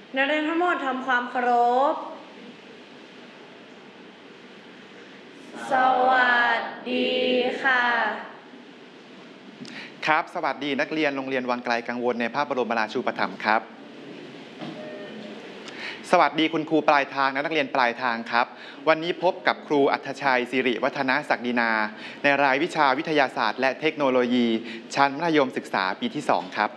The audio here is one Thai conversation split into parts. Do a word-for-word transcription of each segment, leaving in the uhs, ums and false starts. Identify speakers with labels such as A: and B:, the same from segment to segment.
A: นักเรียนทั้งหมดทำความเคารพสวัสดีค่ะ
B: ครับสวัสดีนักเรียนโรงเรียนวังไกลกังวลในพระบรมราชูปถัมภ์ครับสวัสดีคุณครูปลายทางและนักเรียนปลายทางครับวันนี้พบกับครูอัธชัยสิริวัฒนศักดินาในรายวิชาวิทยาศาสตร์และเทคโนโลยีชั้นมัธยมศึกษาปีที่สองครับ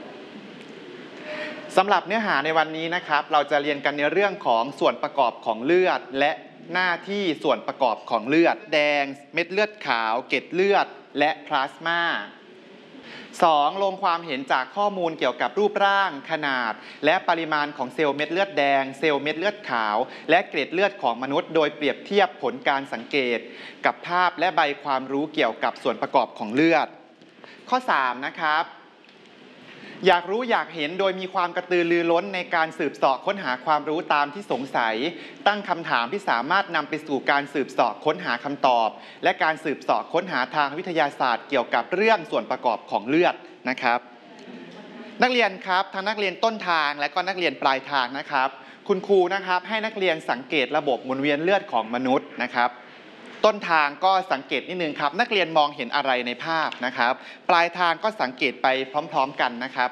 B: สำหรับเนื้อหาในวันนี้นะครับเราจะเรียนกันในเรื่องของส่วนประกอบของเลือดและหน้าที่ส่วนประกอบของเลือดแดงเม็ดเลือดขาวเกล็ดเลือดและพลาสมาสองลงความเห็นจากข้อมูลเกี่ยวกับรูปร่างขนาดและปริมาณของเซลล์เม็ดเลือดแดงเซลล์เม็ดเลือดขาวและเกล็ดเลือดของมนุษย์โดยเปรียบเทียบผลการสังเกตกับภาพและใบความรู้เกี่ยวกับส่วนประกอบของเลือดข้อสามนะครับอยากรู้อยากเห็นโดยมีความกระตือรือร้นในการสืบเสาะค้นหาความรู้ตามที่สงสัยตั้งคำถามที่สามารถนำไปสู่การสืบเสาะค้นหาคำตอบและการสืบเสาะค้นหาทางวิทยาศาสตร์เกี่ยวกับเรื่องส่วนประกอบของเลือดนะครับนักเรียนครับทั้งนักเรียนต้นทางและก็นักเรียนปลายทางนะครับคุณครูนะครับให้นักเรียนสังเกตระบบหมุนเวียนเลือดของมนุษย์นะครับต้นทางก็สังเกตนิดนึงครับนักเรียนมองเห็นอะไรในภาพนะครับปลายทางก็สังเกตไปพร้อมๆกันนะครับ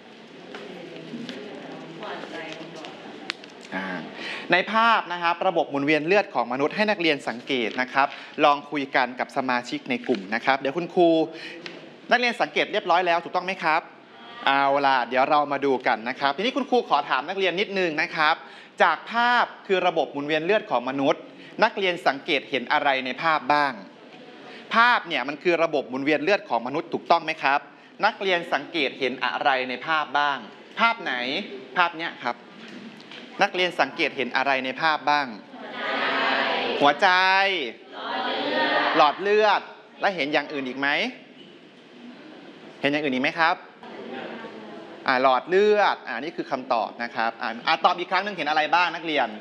B: ในภาพนะครับระบบหมุนเวียนเลือดของมนุษย์ให้นักเรียนสังเกตนะครับลองคุยกันกับสมาชิกในกลุ่มนะครับเดี๋ยวคุณครูนักเรียนสังเกตเรียบร้อยแล้วถูกต้องไหมครับเอาล่ะเดี๋ยวเรามาดูกันนะครับทีนี้คุณครูขอถามนักเรียนนิดนึงนะครับจากภาพคือระบบหมุนเวียนเลือดของมนุษย์นักเรียนสังเกตเห็นอะไรในภาพบ้างภาพเนี่ยมันคือระบบหมุนเวียนเลือดของมนุษย์ถูกต้องไหมครับนักเรียนสังเกตเห็นอะไรในภาพบ้างภาพไหนภาพเนี้ยครับนักเรียนสังเกตเห็นอะไรในภาพบ้างหัวใจหลอดเลือดและเห็นอย่างอื่นอีกไหมเห็นอย่างอื่นอีกไหมครับอ่าหลอดเลือดอ่านี่คือคำตอบนะครับอ่าตอบอีกครั้งหนึ่งเห็นอะไรบ้างนักเรียน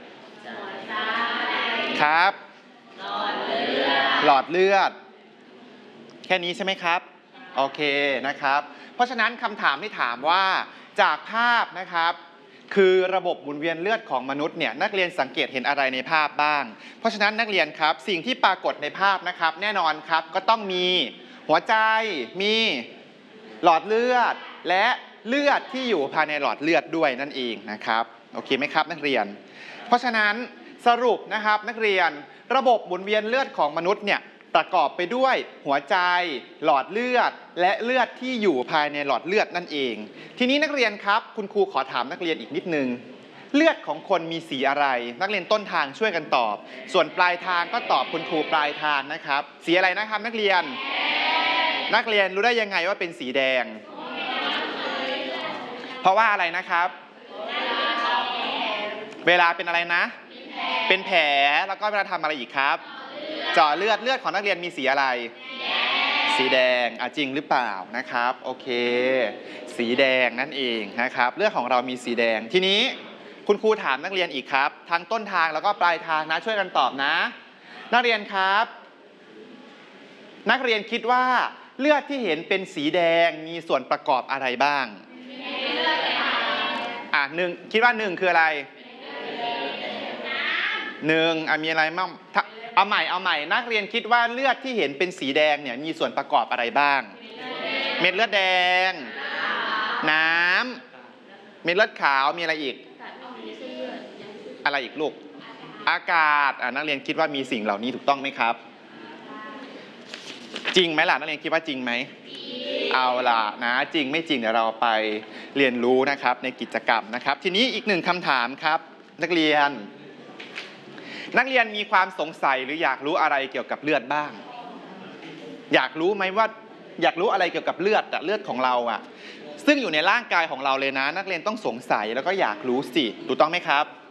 B: ครับหลอดเลือดหลอดเลือดแค่นี้ใช่ไหมครับโอเคนะครับเพราะฉะนั้นคำถามที่ถามว่าจากภาพนะครับคือระบบหมุนเวียนเลือดของมนุษย์เนี่ยนักเรียนสังเกตเห็นอะไรในภาพบ้างเพราะฉะนั้นนักเรียนครับสิ่งที่ปรากฏในภาพนะครับแน่นอนครับก็ต้องมีหัวใจมีหลอดเลือดและเลือดที่อยู่ภายในหลอดเลือดด้วยนั่นเองนะครับโอเคไหมครับนักเรียนเพราะฉะนั้นสรุปนะครับนักเรียนระบบหมุนเวียนเลือดของมนุษย์เนี่ยประกอบไปด้วยหัวใจหลอดเลือดและเลือดที่อยู่ภายในหลอดเลือดนั่นเองทีนี้นักเรียนครับคุณครูขอถามนักเรียนอีกนิดนึงเลือดของคนมีสีอะไรนักเรียนต้นทางช่วยกันตอบส่วนปลายทางก็ตอบคุณครูปลายทางนะครับสีอะไรนะครับนักเรียนนักเรียนรู้ได้ยังไงว่าเป็นสีแดงเพราะว่าอะไรนะครับเวลาเป็นอะไรนะเป็นแผลแล้วก็เวลาทำอะไรอีกครับเจาะเลือดเลือดของนักเรียนมีสีอะไรสีแดงอ่ะจริงหรือเปล่านะครับโอเคสีแดงนั่นเองนะครับเลือดของเรามีสีแดงทีนี้คุณครูถามนักเรียนอีกครับทั้งต้นทางแล้วก็ปลายทางนะช่วยกันตอบนะนักเรียนครับนักเรียนคิดว่าเลือดที่เห็นเป็นสีแดงมีส่วนประกอบอะไรบ้างอ่ะหนึ่งคิดว่าหนึ่งคืออะไรหนึ่งอ่ะมีอะไรบ้างเอาใหม่เอาใหม่นักเรียนคิดว่าเลือดที่เห็นเป็นสีแดงเนี่ยมีส่วนประกอบอะไรบ้างเม็ดเลือดแดงน้ำเม็ดเลือดขาวมีอะไรอีกอะไรอีกลูกอากาศอ่ะนักเรียนคิดว่ามีสิ่งเหล่านี้ถูกต้องไหมครับจริงไหมล่ะนักเรียนคิดว่าจริงไหมเอาล่ะนะจริงไม่จริงเดี๋ยวเราไปเรียนรู้นะครับในกิจกรรมนะครับทีนี้อีกหนึ่งคำถามครับนักเรียนนักเรียนมีความสงสัยหรืออยากรู้อะไรเกี่ยวกับเลือดบ้างอยากรู้ไหมว่าอยากรู้อะไรเกี่ยวกับเลือดอะเลือดของเราอะซึ่งอยู่ในร่างกายของเราเลยนะนักเรียนต้องสงสัยแล้วก็อยากรู้สิถูกต้องไหมครับ